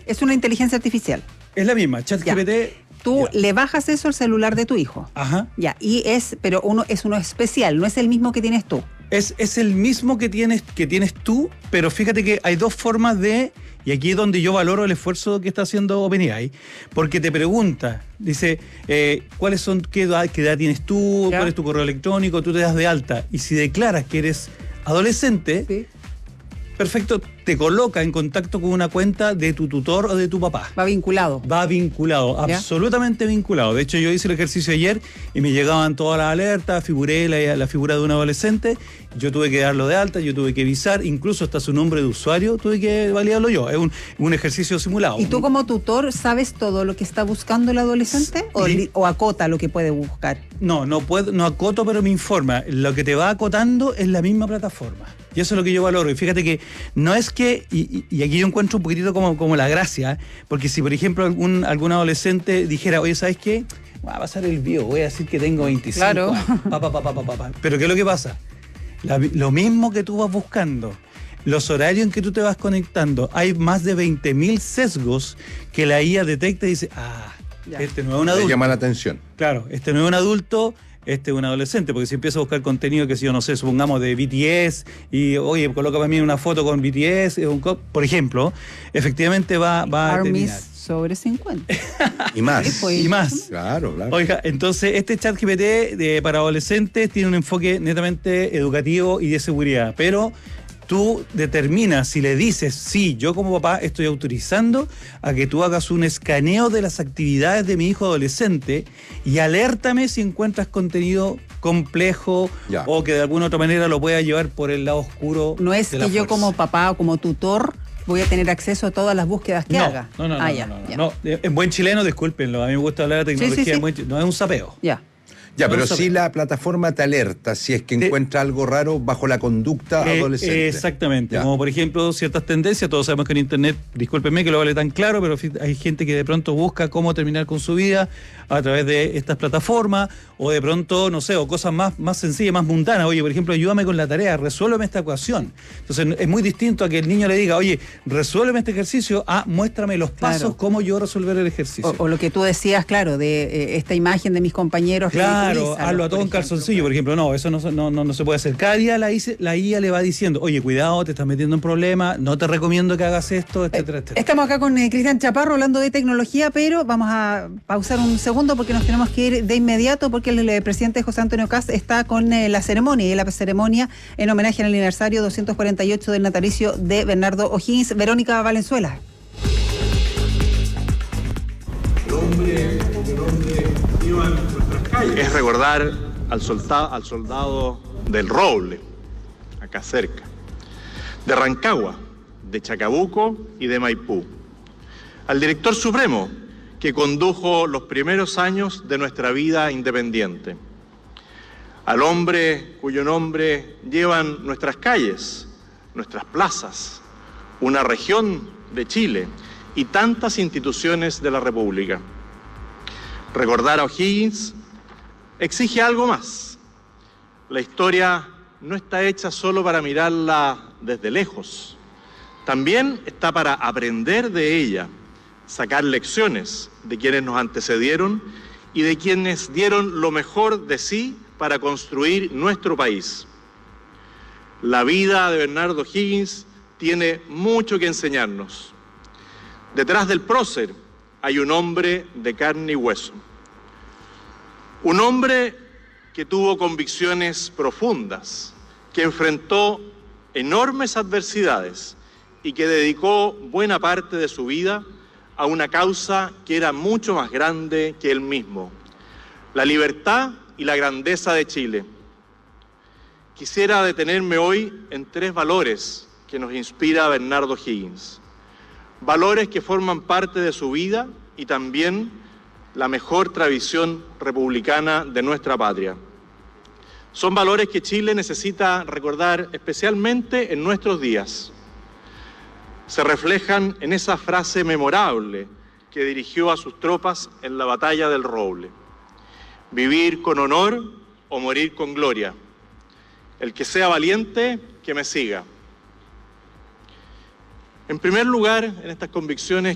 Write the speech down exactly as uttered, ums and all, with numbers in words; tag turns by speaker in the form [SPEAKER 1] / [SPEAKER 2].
[SPEAKER 1] Es una inteligencia artificial.
[SPEAKER 2] Es la misma, ChatGPT.
[SPEAKER 1] Tú
[SPEAKER 2] ya.
[SPEAKER 1] le bajas eso al celular de tu hijo.
[SPEAKER 2] Ajá.
[SPEAKER 1] Ya, y es, pero uno es uno especial, no es el mismo que tienes tú.
[SPEAKER 2] Es, es el mismo que tienes, que tienes tú, pero fíjate que hay dos formas de, y aquí es donde yo valoro el esfuerzo que está haciendo OpenAI, porque te pregunta, dice, eh, ¿cuáles son, qué edad, qué edad tienes tú,
[SPEAKER 1] ¿Ya?
[SPEAKER 2] cuál es tu correo electrónico, tú te das de alta, y si declaras que eres adolescente,
[SPEAKER 1] Sí.
[SPEAKER 2] perfecto, te coloca en contacto con una cuenta de tu tutor o de tu papá.
[SPEAKER 1] Va vinculado.
[SPEAKER 2] Va vinculado,
[SPEAKER 1] ¿Ya?
[SPEAKER 2] absolutamente vinculado. De hecho, yo hice el ejercicio ayer y me llegaban todas las alertas, figuré la, la figura de un adolescente, yo tuve que darlo de alta, yo tuve que visar, incluso hasta su nombre de usuario, tuve que validarlo yo. Es un, un ejercicio simulado.
[SPEAKER 1] ¿Y tú como tutor sabes todo lo que está buscando el adolescente? ¿O,
[SPEAKER 2] Sí.
[SPEAKER 1] li- o acota lo que puede buscar?
[SPEAKER 2] No, no puedo, no acoto, pero me informa. Lo que te va acotando es la misma plataforma. Y eso es lo que yo valoro. Y fíjate que no es que, y, y aquí yo encuentro un poquitito como, como la gracia, porque si por ejemplo algún, algún adolescente dijera, oye, ¿sabes qué? Va a pasar el bio, voy a decir que tengo veinticinco
[SPEAKER 1] Claro.
[SPEAKER 2] años. Pa, pa, pa, pa, pa, pa, pa. Pero ¿qué es lo que pasa? La- lo mismo que tú vas buscando, los horarios en que tú te vas conectando, hay más de veinte mil sesgos que la I A detecta y dice, ah,
[SPEAKER 1] Ya.
[SPEAKER 2] este no es un
[SPEAKER 3] Le
[SPEAKER 2] adulto.
[SPEAKER 3] llama la atención.
[SPEAKER 2] Claro, este no es un adulto, este es un adolescente, porque si empiezo a buscar contenido que si yo no sé, supongamos de B T S, y oye, coloca para mí una foto con B T S, un co- por ejemplo, efectivamente va, va a
[SPEAKER 1] Armis
[SPEAKER 2] determinar.
[SPEAKER 1] sobre cincuenta.
[SPEAKER 3] Y más.
[SPEAKER 1] Sí, pues.
[SPEAKER 2] Y más.
[SPEAKER 3] Claro, claro.
[SPEAKER 2] Oiga, entonces este ChatGPT de, para adolescentes tiene un enfoque netamente educativo y de seguridad, pero tú determinas, si le dices, sí, yo como papá estoy autorizando a que tú hagas un escaneo de las actividades de mi hijo adolescente y alértame si encuentras contenido complejo
[SPEAKER 3] Ya.
[SPEAKER 2] o que de alguna otra manera lo pueda llevar por el lado oscuro.
[SPEAKER 1] No es
[SPEAKER 2] de
[SPEAKER 1] que
[SPEAKER 2] la
[SPEAKER 1] yo
[SPEAKER 2] fuerza.
[SPEAKER 1] como papá o como tutor voy a tener acceso a todas las búsquedas que
[SPEAKER 2] no,
[SPEAKER 1] haga.
[SPEAKER 2] No, no, no,
[SPEAKER 1] ah,
[SPEAKER 2] no,
[SPEAKER 1] ya,
[SPEAKER 2] no, no,
[SPEAKER 1] ya.
[SPEAKER 2] no. En buen chileno, discúlpenlo, a mí me gusta hablar de tecnología,
[SPEAKER 1] Sí, sí, sí.
[SPEAKER 2] en buen chi- no es un sapeo.
[SPEAKER 1] Ya.
[SPEAKER 3] Ya,
[SPEAKER 2] no
[SPEAKER 3] pero
[SPEAKER 2] lo
[SPEAKER 3] sí
[SPEAKER 2] sabe.
[SPEAKER 3] la plataforma te alerta si es que
[SPEAKER 2] Te-
[SPEAKER 3] encuentra algo raro bajo la conducta
[SPEAKER 2] Eh,
[SPEAKER 3] adolescente.
[SPEAKER 2] Exactamente,
[SPEAKER 3] Ya.
[SPEAKER 2] como por ejemplo ciertas tendencias, todos sabemos que en internet, discúlpenme que lo vale tan claro, pero fi- hay gente que de pronto busca cómo terminar con su vida a través de estas plataformas, o de pronto, no sé, o cosas más, más sencillas, más mundanas, oye, por ejemplo, ayúdame con la tarea, resuélveme esta ecuación. Entonces es muy distinto a que el niño le diga, oye, resuélveme este ejercicio, a muéstrame los pasos,
[SPEAKER 1] Claro.
[SPEAKER 2] cómo yo resolver el ejercicio.
[SPEAKER 1] O, o lo que tú decías, claro, de eh, esta imagen de mis compañeros.
[SPEAKER 2] Claro,
[SPEAKER 1] ridiculízalo,
[SPEAKER 2] hazlo a todo
[SPEAKER 1] por
[SPEAKER 2] en
[SPEAKER 1] ejemplo.
[SPEAKER 2] calzoncillo, por ejemplo. No, eso no, se- no, no, no se puede hacer. Cada día la, I C- la I A le va diciendo, oye, cuidado, te estás metiendo en problemas, no te recomiendo que hagas esto, etcétera, etcétera.
[SPEAKER 1] Estamos acá con eh, Cristian Chaparro hablando de tecnología, pero vamos a pausar un segundo porque nos tenemos que ir de inmediato porque el, eh, presidente José Antonio Kast está con eh, la ceremonia y la ceremonia en homenaje al aniversario doscientos cuarenta y ocho del natalicio de Bernardo O'Higgins. Verónica Valenzuela.
[SPEAKER 4] Es recordar al soldado, al soldado del Roble, acá cerca, de Rancagua, de Chacabuco y de Maipú, al director supremo que condujo los primeros años de nuestra vida independiente, al hombre cuyo nombre llevan nuestras calles, nuestras plazas, una región de Chile y tantas instituciones de la República. Recordar a O'Higgins exige algo más. La historia no está hecha solo para mirarla desde lejos. También está para aprender de ella, sacar lecciones de quienes nos antecedieron y de quienes dieron lo mejor de sí para construir nuestro país. La vida de Bernardo O'Higgins tiene mucho que enseñarnos. Detrás del prócer hay un hombre de carne y hueso. Un hombre que tuvo convicciones profundas, que enfrentó enormes adversidades y que dedicó buena parte de su vida a una causa que era mucho más grande que él mismo: la libertad y la grandeza de Chile. Quisiera detenerme hoy en tres valores que nos inspira Bernardo O'Higgins. Valores que forman parte de su vida y también la mejor tradición republicana de nuestra patria. Son valores que Chile necesita recordar especialmente en nuestros días. Se reflejan en esa frase memorable que dirigió a sus tropas en la batalla del Roble: vivir con honor o morir con gloria. El que sea valiente, que me siga. En primer lugar, en estas convicciones